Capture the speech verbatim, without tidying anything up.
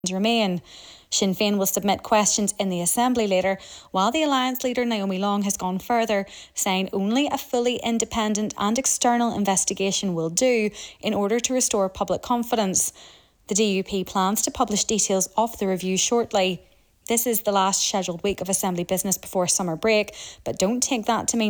remain. Sinn Féin will submit questions in the Assembly later, while the Alliance leader Naomi Long has gone further, saying only a fully independent and external investigation will do in order to restore public confidence. The D U P plans to publish details of the review shortly. This is the last scheduled week of Assembly business before summer break, but don't take that to mean